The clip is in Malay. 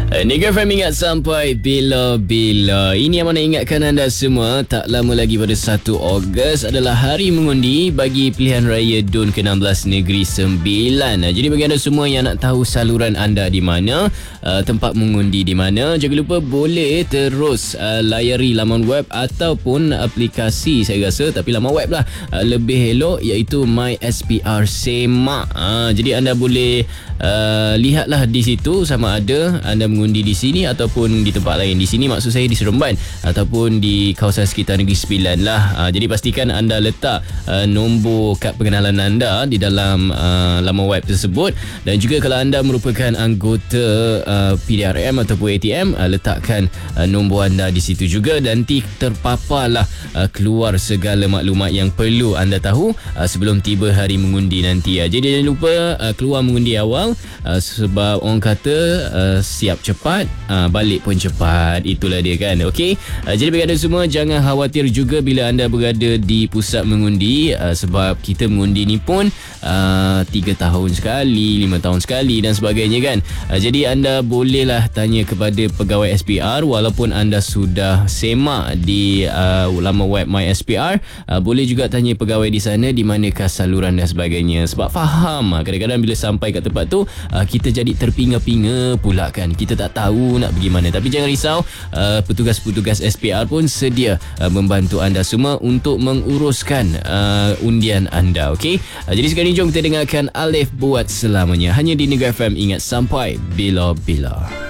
Negeri FM ingat sampai bila-bila. Ini yang mana ingatkan anda semua, tak lama lagi pada 1 Ogos adalah hari mengundi bagi pilihan raya DUN ke-16 Negeri Sembilan. Jadi bagi anda semua yang nak tahu saluran anda di mana, tempat mengundi di mana, jangan lupa boleh terus layari laman web ataupun aplikasi, saya rasa, tapi laman web lah lebih elok, iaitu MySPR Semak. Jadi anda boleh lihatlah di situ sama ada anda mengundi di sini ataupun di tempat lain. Di sini maksud saya di Seremban ataupun di kawasan sekitar Negeri Sembilan lah. Jadi pastikan anda letak nombor kad pengenalan anda di dalam laman web tersebut, dan juga kalau anda merupakan anggota PDRM ataupun ATM, letakkan nombor anda di situ juga, dan nanti terpaparlah keluar segala maklumat yang perlu anda tahu sebelum tiba hari mengundi nanti. Jadi jangan lupa keluar mengundi awal, sebab orang kata siap cepat, balik pun cepat. Itulah dia kan. Okey, jadi bagi anda semua jangan khawatir juga bila anda berada di pusat mengundi, sebab kita mengundi ni pun 3 tahun sekali, 5 tahun sekali dan sebagainya kan. Jadi anda bolehlah tanya kepada pegawai SPR walaupun anda sudah semak di laman web MySPR. Boleh juga tanya pegawai di sana di manakah saluran dan sebagainya, sebab faham kadang-kadang bila sampai kat tempat tu kita jadi terpinga-pinga pula kan, kita tak tahu nak pergi mana. Tapi jangan risau, petugas-petugas SPR pun sedia membantu anda semua untuk menguruskan undian anda. Okey, jadi sekarang jom kita dengarkan Alif buat selamanya hanya di Negeri FM ingat sampai bila-bila.